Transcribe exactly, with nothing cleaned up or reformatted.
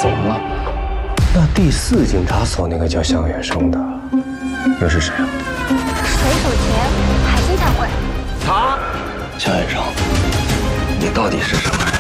走了。 那第四警察所那个叫向远生的，又是谁啊？ 水煮茄海鲜菜会。 他，向远生，你到底是什么人？